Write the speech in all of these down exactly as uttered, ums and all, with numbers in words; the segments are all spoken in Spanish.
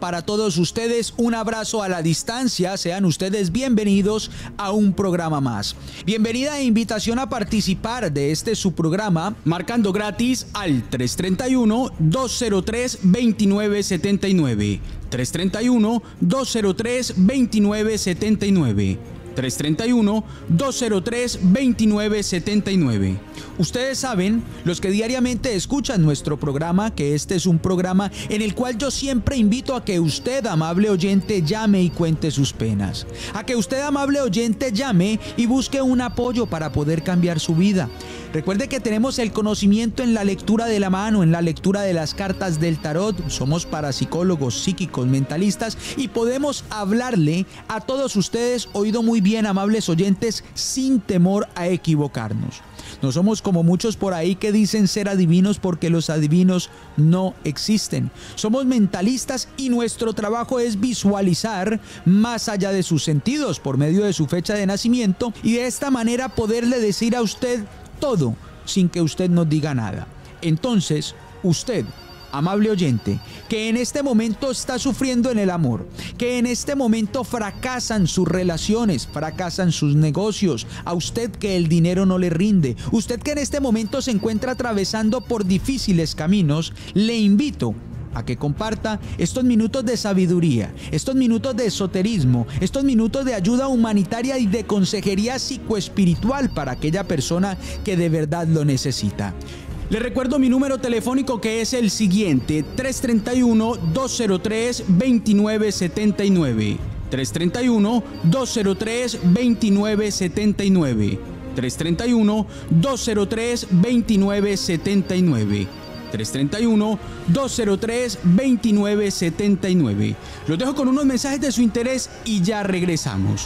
para todos ustedes, un abrazo a la distancia, sean ustedes bienvenidos a un programa más. Bienvenida e invitación a participar de este su programa, marcando gratis al tres tres uno, dos cero tres, dos nueve siete nueve, tres tres uno, dos cero tres, dos nueve siete nueve. tres tres uno, dos cero tres, dos nueve siete nueve. Ustedes saben, los que diariamente escuchan nuestro programa, que este es un programa en el cual yo siempre invito a que usted, amable oyente, llame y cuente sus penas. A que usted, amable oyente, llame y busque un apoyo para poder cambiar su vida. Recuerde que tenemos el conocimiento en la lectura de la mano, en la lectura de las cartas del tarot. Somos parapsicólogos, psíquicos, mentalistas y podemos hablarle a todos ustedes, oído muy bien, amables oyentes, sin temor a equivocarnos. No somos como muchos por ahí que dicen ser adivinos, porque los adivinos no existen. Somos mentalistas y nuestro trabajo es visualizar más allá de sus sentidos por medio de su fecha de nacimiento y de esta manera poderle decir a usted todo sin que usted nos diga nada. Entonces, usted, amable oyente, que en este momento está sufriendo en el amor, que en este momento fracasan sus relaciones, fracasan sus negocios, a usted que el dinero no le rinde, usted que en este momento se encuentra atravesando por difíciles caminos, le invito a que comparta estos minutos de sabiduría, estos minutos de esoterismo, estos minutos de ayuda humanitaria y de consejería psicoespiritual para aquella persona que de verdad lo necesita. Le recuerdo mi número telefónico, que es el siguiente: tres tres uno, dos cero tres, dos nueve siete nueve. tres tres uno, dos cero tres, dos nueve siete nueve. tres tres uno, dos cero tres, dos nueve siete nueve. tres tres uno, dos cero tres, dos nueve siete nueve. Los dejo con unos mensajes de su interés y ya regresamos.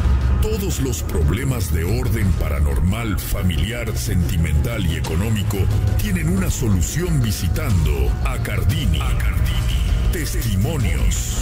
Todos los problemas de orden paranormal, familiar, sentimental y económico tienen una solución visitando a Cardini. A Cardini. Testimonios.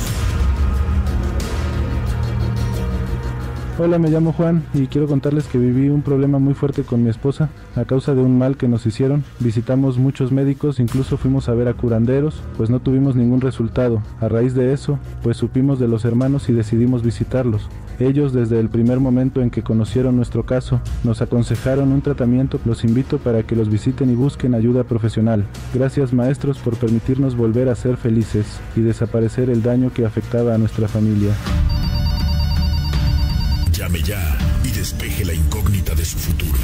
Hola, me llamo Juan y quiero contarles que viví un problema muy fuerte con mi esposa a causa de un mal que nos hicieron. Visitamos muchos médicos, incluso fuimos a ver a curanderos, pues no tuvimos ningún resultado. A raíz de eso, pues supimos de los hermanos y decidimos visitarlos. Ellos, desde el primer momento en que conocieron nuestro caso, nos aconsejaron un tratamiento. Los invito para que los visiten y busquen ayuda profesional. Gracias, maestros, por permitirnos volver a ser felices y desaparecer el daño que afectaba a nuestra familia. Llame ya y despeje la incógnita de su futuro.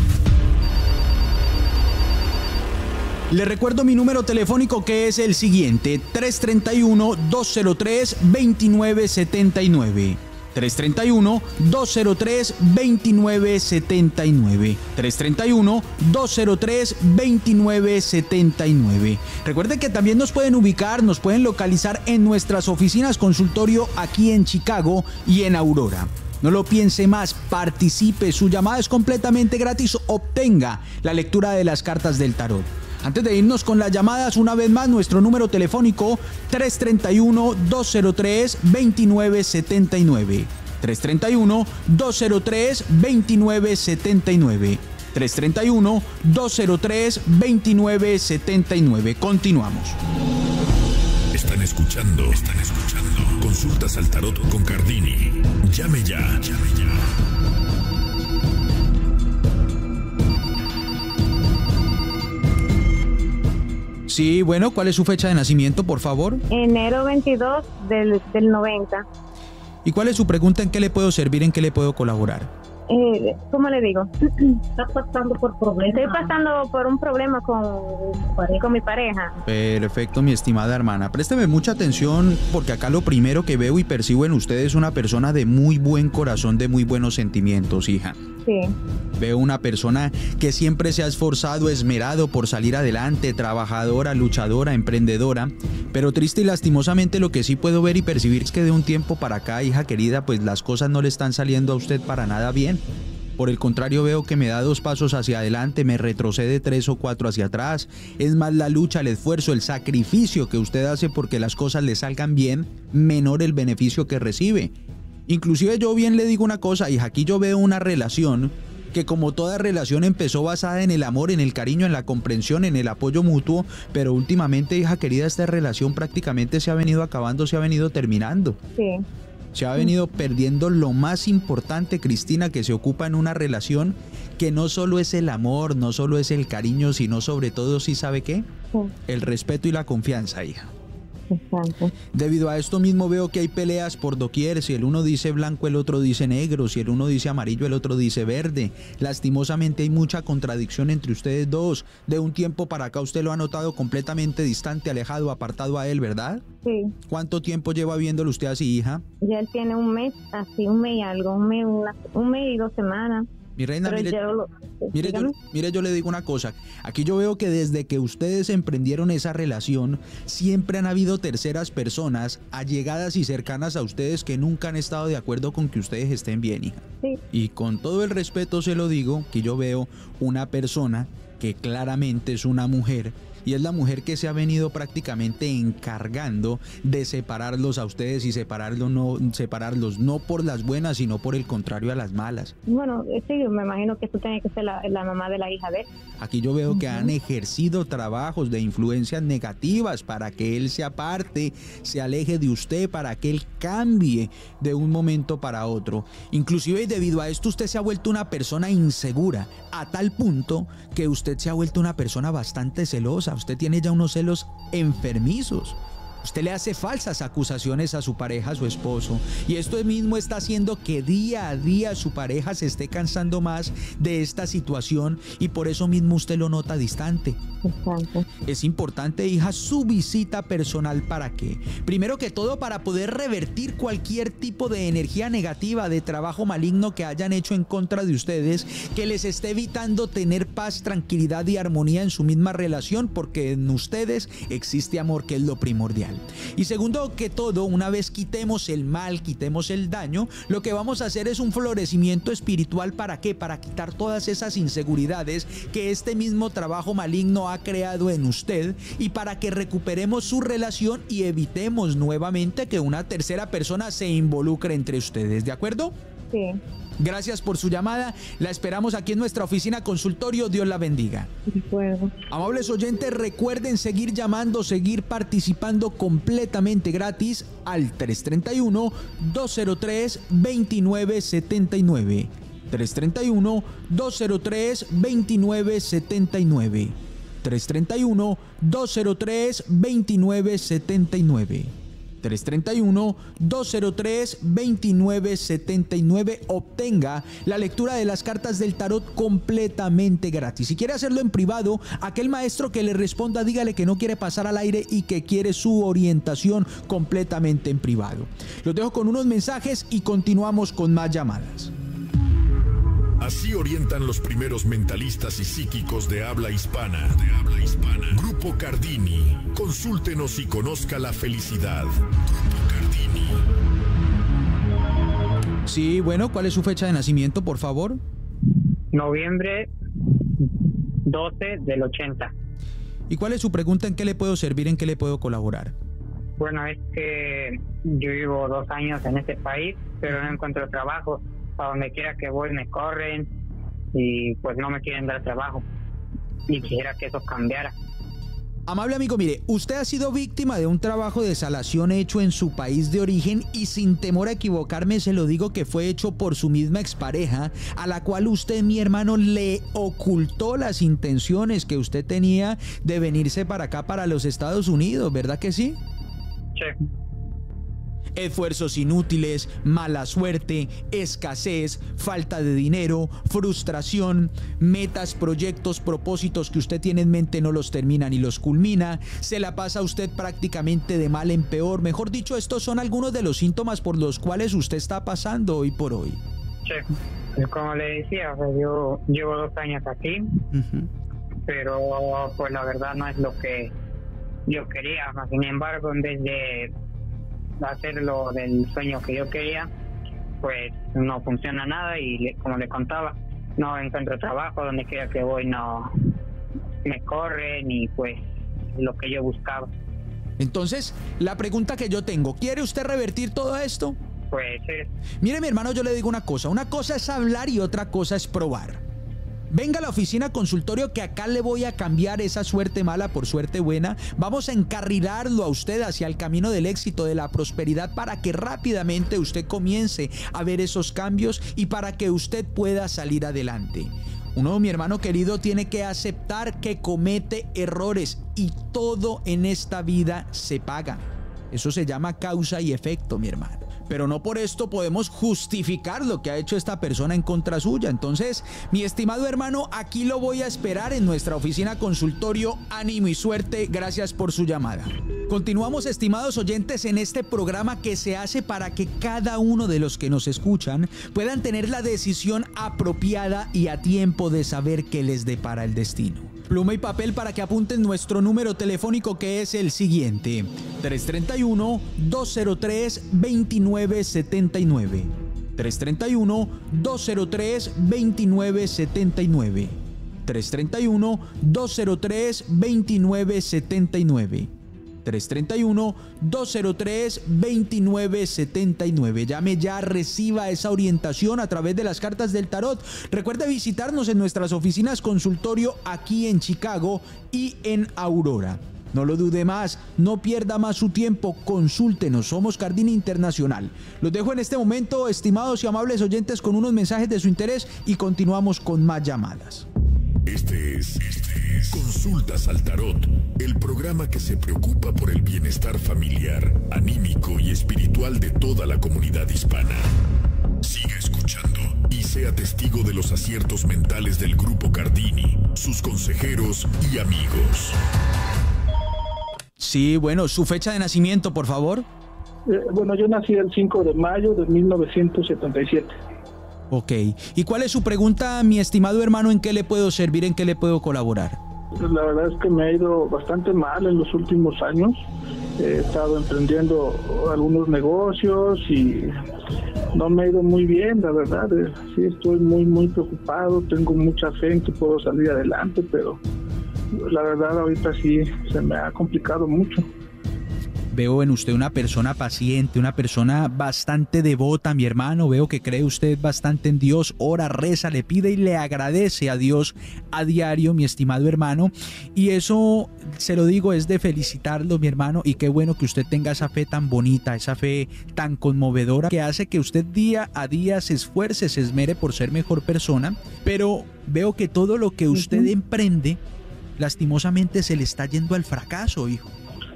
Le recuerdo mi número telefónico, que es el siguiente: tres tres uno, dos cero tres, dos nueve siete nueve. tres tres uno, dos cero tres, dos nueve siete nueve. tres tres uno, dos cero tres, dos nueve siete nueve. Recuerden que también nos pueden ubicar, nos pueden localizar en nuestras oficinas consultorio aquí en Chicago y en Aurora. No lo piense más, participe, su llamada es completamente gratis, obtenga la lectura de las cartas del tarot. Antes de irnos con las llamadas, una vez más, nuestro número telefónico: tres tres uno, dos cero tres, dos nueve siete nueve. tres tres uno, dos cero tres, dos nueve siete nueve. tres tres uno, dos cero tres, dos nueve siete nueve. Continuamos. Están escuchando, están escuchando. Consultas al tarot con Cardini. Llame ya, llame ya. Sí, bueno, ¿cuál es su fecha de nacimiento, por favor? Enero veintidós del, del noventa. ¿Y cuál es su pregunta? ¿En qué le puedo servir? ¿En qué le puedo colaborar? Eh, ¿Cómo le digo? ¿Estás pasando por problemas? Estoy pasando por un problema con, con mi pareja. Perfecto, mi estimada hermana. Présteme mucha atención, porque acá lo primero que veo y percibo en usted es una persona de muy buen corazón, de muy buenos sentimientos, hija. Sí. Veo una persona que siempre se ha esforzado, esmerado por salir adelante, trabajadora, luchadora, emprendedora, pero triste y lastimosamente lo que sí puedo ver y percibir es que de un tiempo para acá, hija querida, pues las cosas no le están saliendo a usted para nada bien. Por el contrario, veo que me da dos pasos hacia adelante, me retrocede tres o cuatro hacia atrás. Es más la lucha, el esfuerzo, el sacrificio que usted hace porque las cosas le salgan bien, menor el beneficio que recibe. Inclusive yo bien le digo una cosa, hija, aquí yo veo una relación que como toda relación empezó basada en el amor, en el cariño, en la comprensión, en el apoyo mutuo, pero últimamente, hija querida, esta relación prácticamente se ha venido acabando, se ha venido terminando. Sí. Se ha venido perdiendo lo más importante, Cristina, que se ocupa en una relación, que no solo es el amor, no solo es el cariño, sino sobre todo, ¿sí sabe qué? Sí. El respeto y la confianza, hija. Exacto. Debido a esto mismo veo que hay peleas por doquier, si el uno dice blanco el otro dice negro, si el uno dice amarillo el otro dice verde. Lastimosamente hay mucha contradicción entre ustedes dos. De un tiempo para acá usted lo ha notado completamente distante, alejado, apartado a él, ¿verdad? Sí. ¿Cuánto tiempo lleva viéndolo usted así, hija? Ya él tiene un mes, así un mes y algo, un mes, una, un mes y dos semanas. Mi reina, Pero mire, yo lo- mire, yo, dígame. mire, yo le digo una cosa. Aquí yo veo que desde que ustedes emprendieron esa relación, siempre han habido terceras personas allegadas y cercanas a ustedes que nunca han estado de acuerdo con que ustedes estén bien, hija. Sí. Y con todo el respeto se lo digo, que yo veo una persona que claramente es una mujer, y es la mujer que se ha venido prácticamente encargando de separarlos a ustedes y separarlos no, separarlos no por las buenas, sino por el contrario a las malas. Bueno, sí, me imagino que tú tienes que ser la, la mamá de la hija de él. Aquí yo veo que han ejercido trabajos de influencias negativas para que él se aparte, se aleje de usted, para que él cambie de un momento para otro. Inclusive debido a esto usted se ha vuelto una persona insegura, a tal punto que usted se ha vuelto una persona bastante celosa. Usted tiene ya unos celos enfermizos. Usted le hace falsas acusaciones a su pareja, a su esposo, y esto mismo está haciendo que día a día su pareja se esté cansando más de esta situación y por eso mismo usted lo nota distante. Exacto. Es importante, hija, su visita personal. ¿Para qué? Primero que todo, para poder revertir cualquier tipo de energía negativa, de trabajo maligno que hayan hecho en contra de ustedes, que les esté evitando tener paz, tranquilidad y armonía en su misma relación, porque en ustedes existe amor, que es lo primordial. Y segundo que todo, una vez quitemos el mal, quitemos el daño, lo que vamos a hacer es un florecimiento espiritual. ¿Para qué? Para quitar todas esas inseguridades que este mismo trabajo maligno ha creado en usted, y para que recuperemos su relación y evitemos nuevamente que una tercera persona se involucre entre ustedes. ¿De acuerdo? Sí. Gracias por su llamada. La esperamos aquí en nuestra oficina consultorio. Dios la bendiga. De acuerdo. Amables oyentes, recuerden seguir llamando, seguir participando completamente gratis al tres tres uno, dos cero tres, dos nueve siete nueve. tres tres uno, dos cero tres, dos nueve siete nueve. tres tres uno, dos cero tres, dos nueve siete nueve. tres tres uno, dos cero tres, dos nueve siete nueve. Obtenga la lectura de las cartas del tarot completamente gratis. Si quiere hacerlo en privado, aquel maestro que le responda, dígale que no quiere pasar al aire y que quiere su orientación completamente en privado. Los dejo con unos mensajes y continuamos con más llamadas. Así orientan los primeros mentalistas y psíquicos de habla hispana. De habla hispana. Grupo Cardini. Consúltenos y conozca la felicidad. Grupo Cardini. Sí, bueno, ¿cuál es su fecha de nacimiento, por favor? Noviembre doce del ochenta. ¿Y cuál es su pregunta? ¿En qué le puedo servir? ¿En qué le puedo colaborar? Bueno, es que yo vivo dos años en este país, pero no encuentro trabajo. A donde quiera que voy me corren y pues no me quieren dar trabajo. Y quisiera que eso cambiara. Amable amigo, mire, usted ha sido víctima de un trabajo de salación hecho en su país de origen, y sin temor a equivocarme se lo digo que fue hecho por su misma expareja, a la cual usted, mi hermano, le ocultó las intenciones que usted tenía de venirse para acá, para los Estados Unidos, ¿verdad que sí? Sí. Esfuerzos inútiles, mala suerte, escasez, falta de dinero, frustración, metas, proyectos, propósitos que usted tiene en mente no los termina ni los culmina, se la pasa usted prácticamente de mal en peor. Mejor dicho, estos son algunos de los síntomas por los cuales usted está pasando hoy por hoy. Sí. Pues como le decía, o sea, yo llevo dos años aquí, Uh-huh. pero pues la verdad no es lo que yo quería. Sin embargo, en vez de hacer lo del sueño que yo quería, pues no funciona nada, y le, como le contaba, no encuentro trabajo. Donde quiera que voy no me corren, y pues lo que yo buscaba. Entonces, la pregunta que yo tengo, ¿quiere usted revertir todo esto? Pues sí. Mire, mi hermano, yo le digo una cosa, una cosa es hablar y otra cosa es probar. Venga a la oficina consultorio que acá le voy a cambiar esa suerte mala por suerte buena. Vamos a encarrilarlo a usted hacia el camino del éxito, de la prosperidad, para que rápidamente usted comience a ver esos cambios y para que usted pueda salir adelante. Uno, mi hermano querido, tiene que aceptar que comete errores y todo en esta vida se paga. Eso se llama causa y efecto, mi hermano. Pero no por esto podemos justificar lo que ha hecho esta persona en contra suya. Entonces, mi estimado hermano, aquí lo voy a esperar en nuestra oficina consultorio. Ánimo y suerte. Gracias por su llamada. Continuamos, estimados oyentes, en este programa que se hace para que cada uno de los que nos escuchan puedan tener la decisión apropiada y a tiempo de saber qué les depara el destino. Pluma y papel para que apunten nuestro número telefónico, que es el siguiente: tres tres uno, dos cero tres, dos nueve siete nueve. tres tres uno, dos cero tres, dos nueve siete nueve. tres tres uno, dos cero tres, dos nueve siete nueve. tres tres uno, dos cero tres, dos nueve siete nueve. Llame ya, reciba esa orientación a través de las cartas del tarot. Recuerde visitarnos en nuestras oficinas consultorio aquí en Chicago y en Aurora. No lo dude más, no pierda más su tiempo, consúltenos, somos Cardini Internacional. Los dejo en este momento, estimados y amables oyentes, con unos mensajes de su interés y continuamos con más llamadas. Este es, este es Consultas al Tarot, el programa que se preocupa por el bienestar familiar, anímico y espiritual de toda la comunidad hispana. Siga escuchando y sea testigo de los aciertos mentales del Grupo Cardini, sus consejeros y amigos. Sí, bueno, su fecha de nacimiento, por favor. Eh, bueno, yo nací el cinco de mayo de mil novecientos setenta y siete. Ok. ¿Y cuál es su pregunta, mi estimado hermano? ¿En qué le puedo servir? ¿En qué le puedo colaborar? La verdad es que me ha ido bastante mal en los últimos años. He estado emprendiendo algunos negocios y no me ha ido muy bien, la verdad. Sí, estoy muy, muy preocupado. Tengo mucha fe en que puedo salir adelante, pero la verdad ahorita sí se me ha complicado mucho. Veo en usted una persona paciente, una persona bastante devota, mi hermano. Veo que cree usted bastante en Dios, ora, reza, le pide y le agradece a Dios a diario, mi estimado hermano. Y eso, se lo digo, es de felicitarlo, mi hermano. Y qué bueno que usted tenga esa fe tan bonita, esa fe tan conmovedora, que hace que usted día a día se esfuerce, se esmere por ser mejor persona. Pero veo que todo lo que usted uh-huh. emprende, lastimosamente se le está yendo al fracaso, hijo.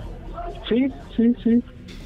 Sí, sí, sí.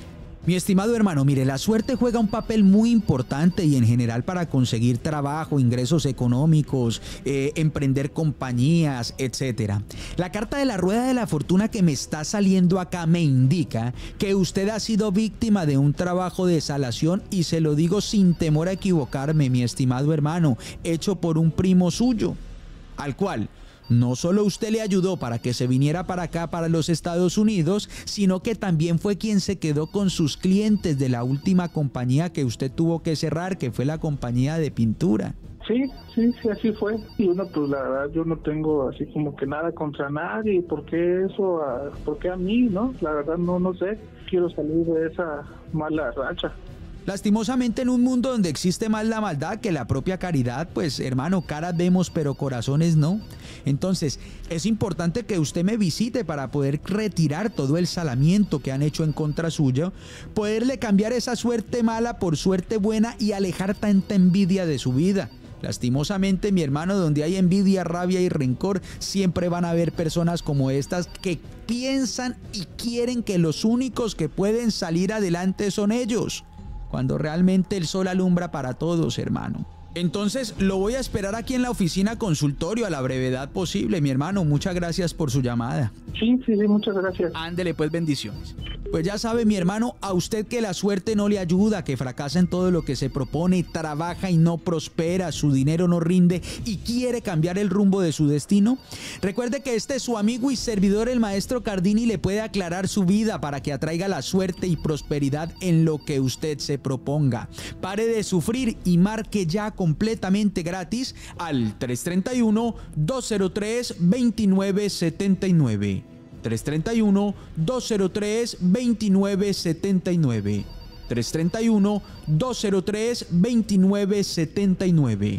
Mi estimado hermano, mire, la suerte juega un papel muy importante y en general para conseguir trabajo, ingresos económicos, eh, emprender compañías, etcétera. La carta de la rueda de la fortuna que me está saliendo acá me indica que usted ha sido víctima de un trabajo de salación y se lo digo sin temor a equivocarme, mi estimado hermano, hecho por un primo suyo, al cual no solo usted le ayudó para que se viniera para acá, para los Estados Unidos, sino que también fue quien se quedó con sus clientes de la última compañía que usted tuvo que cerrar, que fue la compañía de pintura. Sí, sí, sí, así fue. Y uno, pues la verdad, yo no tengo así como que nada contra nadie. ¿Por qué eso? A, ¿Por qué a mí, no? La verdad, no, no sé. Quiero salir de esa mala racha. Lastimosamente, en un mundo donde existe más la maldad que la propia caridad, pues hermano, caras vemos pero corazones no. Entonces es importante que usted me visite para poder retirar todo el salamiento que han hecho en contra suya, poderle cambiar esa suerte mala por suerte buena y alejar tanta envidia de su vida. Lastimosamente, mi hermano, donde hay envidia, rabia y rencor, siempre van a haber personas como estas que piensan y quieren que los únicos que pueden salir adelante son ellos, cuando realmente el sol alumbra para todos, hermano. Entonces lo voy a esperar aquí en la oficina consultorio a la brevedad posible, mi hermano. Muchas gracias por su llamada. Sí, sí, sí, muchas gracias. Ándele pues, bendiciones. Pues ya sabe, mi hermano, a usted que la suerte no le ayuda, que fracasa en todo lo que se propone, trabaja y no prospera, su dinero no rinde y quiere cambiar el rumbo de su destino. Recuerde que este es su amigo y servidor, el maestro Cardini, le puede aclarar su vida para que atraiga la suerte y prosperidad en lo que usted se proponga. Pare de sufrir y marque ya completamente gratis al tres tres uno, dos cero tres, dos nueve siete nueve. tres tres uno, dos cero tres, dos nueve siete nueve. tres tres uno, dos cero tres, dos nueve siete nueve.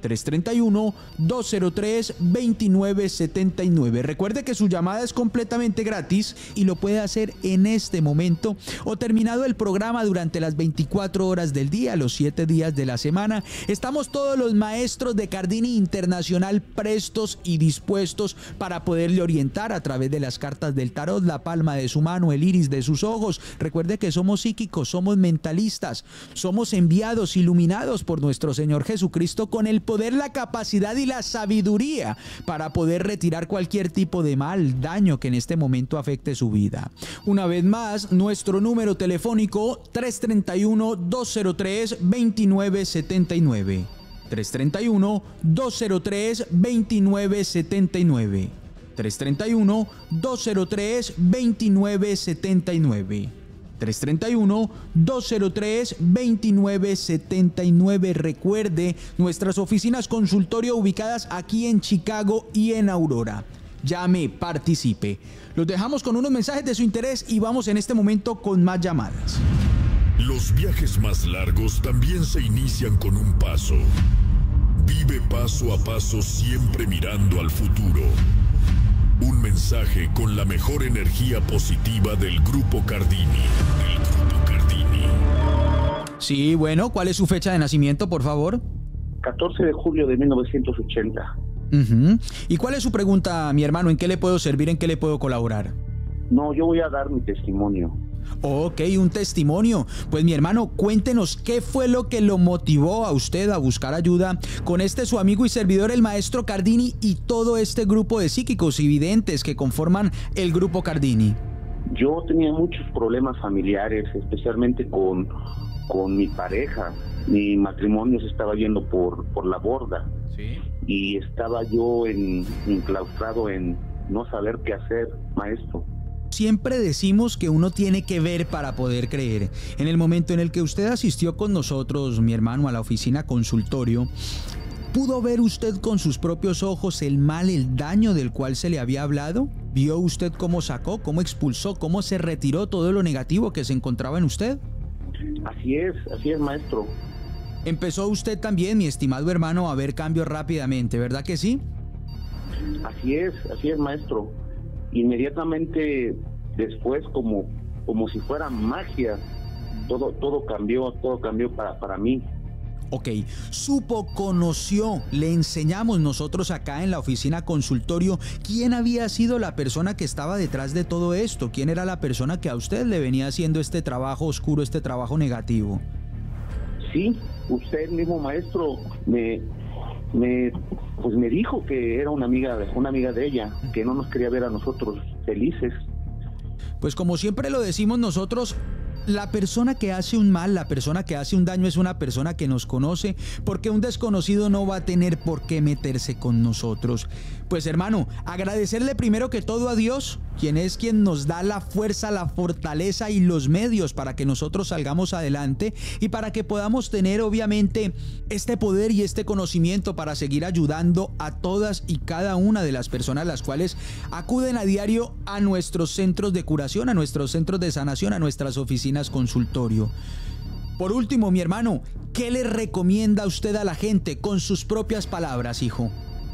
tres tres uno, dos cero tres, dos nueve siete nueve. Recuerde que su llamada es completamente gratis y lo puede hacer en este momento o terminado el programa durante las veinticuatro horas del día, los siete días de la semana. Estamos todos los maestros de Cardini Internacional prestos y dispuestos para poderle orientar a través de las cartas del tarot, la palma de su mano, el iris de sus ojos. Recuerde que somos psíquicos, somos mentalistas, somos enviados, iluminados por nuestro Señor Jesucristo con el poder, la capacidad y la sabiduría para poder retirar cualquier tipo de mal, daño que en este momento afecte su vida. Una vez más, nuestro número telefónico tres tres uno, dos cero tres, dos nueve siete nueve. tres tres uno, dos cero tres, dos nueve siete nueve. tres tres uno, dos cero tres, dos nueve siete nueve. tres tres uno, dos cero tres, dos nueve siete nueve. Recuerde, nuestras oficinas consultorio ubicadas aquí en Chicago y en Aurora. Llame, participe. Los dejamos con unos mensajes de su interés y vamos en este momento con más llamadas. Los viajes más largos también se inician con un paso. Vive paso a paso, siempre mirando al futuro. Un mensaje con la mejor energía positiva del Grupo Cardini. Del Grupo Cardini. Sí, bueno, ¿cuál es su fecha de nacimiento, por favor? catorce de julio de mil novecientos ochenta. Uh-huh. ¿Y cuál es su pregunta, mi hermano? ¿En qué le puedo servir? ¿En qué le puedo colaborar? No, yo voy a dar mi testimonio. Ok, un testimonio. Pues mi hermano, cuéntenos qué fue lo que lo motivó a usted a buscar ayuda con este su amigo y servidor, el maestro Cardini, y todo este grupo de psíquicos y videntes que conforman el Grupo Cardini. Yo tenía muchos problemas familiares, especialmente con, con mi pareja. Mi matrimonio se estaba yendo por, por la borda. Sí. Y estaba yo en, enclaustrado en no saber qué hacer, maestro. Siempre decimos que uno tiene que ver para poder creer. En el momento en el que usted asistió con nosotros, mi hermano, a la oficina consultorio, ¿pudo ver usted con sus propios ojos el mal, el daño del cual se le había hablado? ¿Vio usted cómo sacó, cómo expulsó, cómo se retiró todo lo negativo que se encontraba en usted? Así es, así es, maestro. Empezó usted también, mi estimado hermano, a ver cambios rápidamente, ¿verdad que sí? Así es, así es, maestro. Inmediatamente después, como, como si fuera magia, todo, todo cambió, todo cambió para, para mí. Ok, supo, conoció, le enseñamos nosotros acá en la oficina consultorio quién había sido la persona que estaba detrás de todo esto, quién era la persona que a usted le venía haciendo este trabajo oscuro, este trabajo negativo. Sí, usted mismo, maestro, me, me, pues me dijo que era una amiga, una amiga de ella, que no nos quería ver a nosotros felices. Pues como siempre lo decimos nosotros, la persona que hace un mal, la persona que hace un daño es una persona que nos conoce, porque un desconocido no va a tener por qué meterse con nosotros. Pues hermano, agradecerle primero que todo a Dios, quien es quien nos da la fuerza, la fortaleza y los medios para que nosotros salgamos adelante y para que podamos tener obviamente este poder y este conocimiento para seguir ayudando a todas y cada una de las personas las cuales acuden a diario a nuestros centros de curación, a nuestros centros de sanación, a nuestras oficinas consultorio. Por último, mi hermano, ¿qué le recomienda usted a la gente con sus propias palabras, hijo?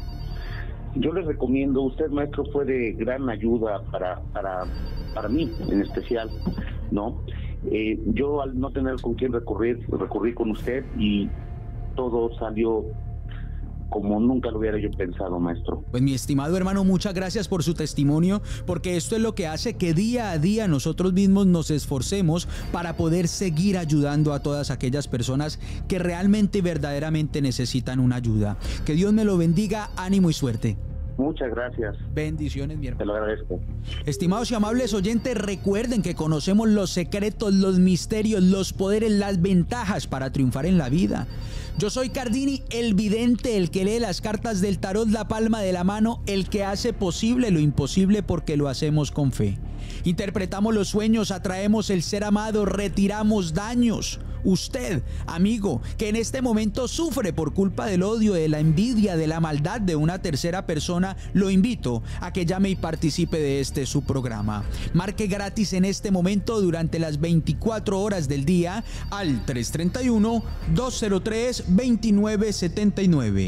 Yo les recomiendo, usted, maestro, fue de gran ayuda para, para, para mí en especial, ¿no? Eh, yo al no tener con quién recurrir, recurrí con usted y todo salió como nunca lo hubiera yo pensado, maestro. Pues mi estimado hermano, muchas gracias por su testimonio, porque esto es lo que hace que día a día nosotros mismos nos esforcemos para poder seguir ayudando a todas aquellas personas que realmente y verdaderamente necesitan una ayuda. Que Dios me lo bendiga, ánimo y suerte. Muchas gracias. Bendiciones, mi hermano. Te lo agradezco. Estimados y amables oyentes, recuerden que conocemos los secretos, los misterios, los poderes, las ventajas para triunfar en la vida. Yo soy Cardini, el vidente, el que lee las cartas del tarot, la palma de la mano, el que hace posible lo imposible porque lo hacemos con fe. Interpretamos los sueños, atraemos el ser amado, retiramos daños. Usted, amigo, que en este momento sufre por culpa del odio, de la envidia, de la maldad de una tercera persona, lo invito a que llame y participe de este su programa. Marque gratis en este momento durante las veinticuatro horas del día al tres tres uno, dos cero tres, dos nueve siete nueve.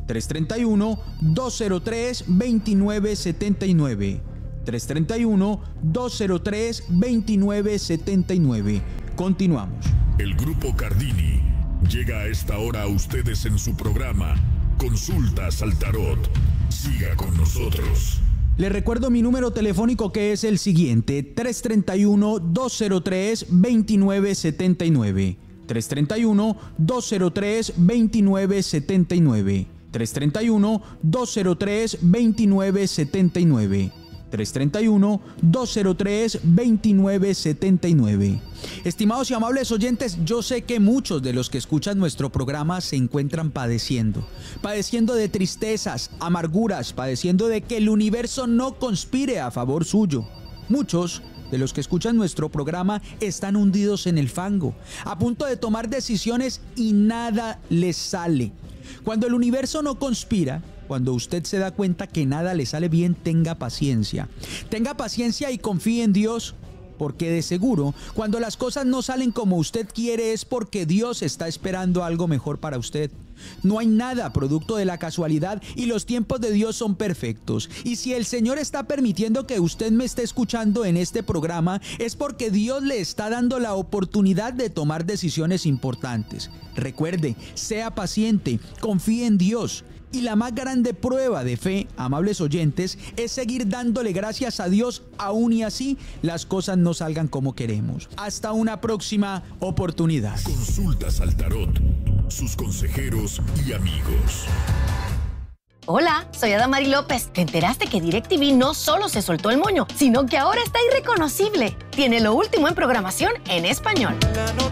tres tres uno, dos cero tres, dos nueve siete nueve. tres tres uno, dos cero tres, dos nueve siete nueve. Continuamos. El Grupo Cardini llega a esta hora a ustedes en su programa Consultas al Tarot. Siga con nosotros. Les recuerdo mi número telefónico, que es el siguiente: tres tres uno, dos cero tres, dos nueve siete nueve. tres tres uno, dos cero tres, dos nueve siete nueve. tres tres uno, dos cero tres, dos nueve siete nueve. tres tres uno, dos cero tres, dos nueve siete nueve. Estimados y amables oyentes, yo sé que muchos de los que escuchan nuestro programa se encuentran padeciendo, padeciendo de tristezas, amarguras, padeciendo de que el universo no conspire a favor suyo. Muchos de los que escuchan nuestro programa están hundidos en el fango, a punto de tomar decisiones y nada les sale. Cuando el universo no conspira, cuando usted se da cuenta que nada le sale bien, tenga paciencia. Tenga paciencia y confíe en Dios, porque de seguro, cuando las cosas no salen como usted quiere, es porque Dios está esperando algo mejor para usted. No hay nada producto de la casualidad y los tiempos de Dios son perfectos. Y si el Señor está permitiendo que usted me esté escuchando en este programa, es porque Dios le está dando la oportunidad de tomar decisiones importantes. Recuerde, sea paciente, confíe en Dios. Y la más grande prueba de fe, amables oyentes, es seguir dándole gracias a Dios, aún y así las cosas no salgan como queremos. Hasta una próxima oportunidad. Consultas al Tarot, sus consejeros y amigos. Hola, soy Adamari López. ¿Te enteraste que DirecTV no solo se soltó el moño, sino que ahora está irreconocible? Tiene lo último en programación en español.